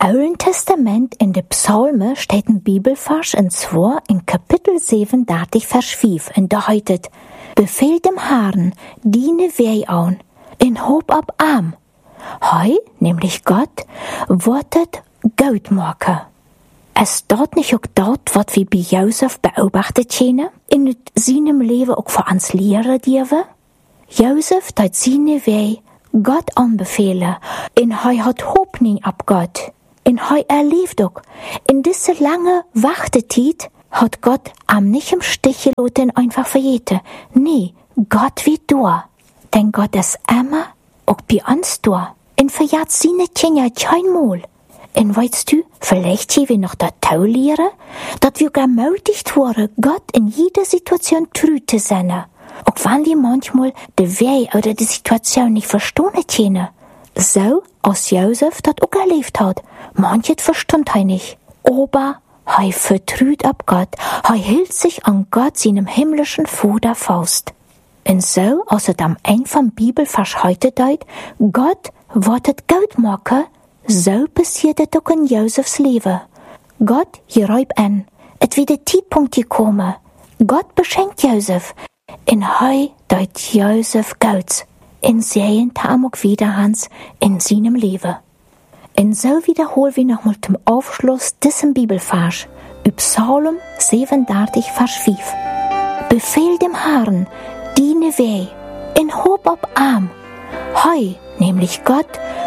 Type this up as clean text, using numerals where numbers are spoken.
Alten Testament in de Psalmen steht ein Bibelvers und zwar in Kapitel 37, Vers 5. Und da heißt: Befehl dem Herrn, diene Weh an, in Hoop ab Arm. Hei, nämlich Gott, wortet Geld machen. Es dort nicht auch dort, was wir bei Josef beobachtet haben, in seinem Leben auch für uns lehren dürfen? Josef hat seine Weh Gott anbefehlen, und er hat Hoffnung ab Gott. Und er erlebt auch, in dieser lange Warteteit hat Gott am nicht im Stich gelassen, einfach verjeten. Nee, Gott wird da. Denn Gott ist immer auch bei uns da. Und verjährt seine Kinder kein Mal. Und weißt du, vielleicht haben wir noch das Toll lernen, dass wir ermutigt wurden, Gott in jeder Situation treu zu sein. Auch wenn wir manchmal den Weg oder die Situation nicht verstehen können. So, als Josef das auch erlebt hat. Manches verstand er nicht. Aber er vertraut auf Gott. Er hielt sich an Gott, seinem himmlischen Vater, fest. Und so, als es am Ende vom Bibelvers heute deut, Gott wird Geld machen, so passiert es auch in Josefs Leben. Gott geräubt an. Es wird der Zeitpunkt gekommen. Gott beschenkt Josef. Und er deut Josef Geld. Und sehen haben auch wieder Hans in seinem Leben. Und so wiederholen wir nochmal zum Aufschluss diesen Bibelvers. Psalm 37, Vers 5. Befehl dem Herrn, diene Weh, in Hoop ab Arm. Nämlich Gott,